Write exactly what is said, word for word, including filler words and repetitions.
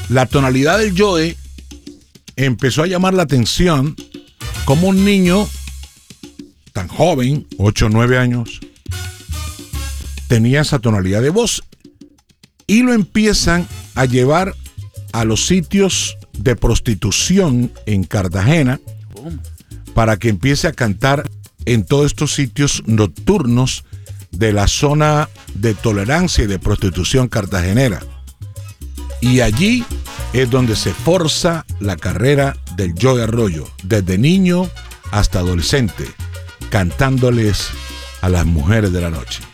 La tonalidad del Joe empezó a llamar la atención como un niño tan joven, ocho o nueve años, tenía esa tonalidad de voz y lo empiezan a llevar a los sitios de prostitución en Cartagena para que empiece a cantar en todos estos sitios nocturnos de la zona de tolerancia y de prostitución cartagenera. Y allí es donde se forza la carrera del Joe Arroyo, desde niño hasta adolescente, cantándoles a las mujeres de la noche.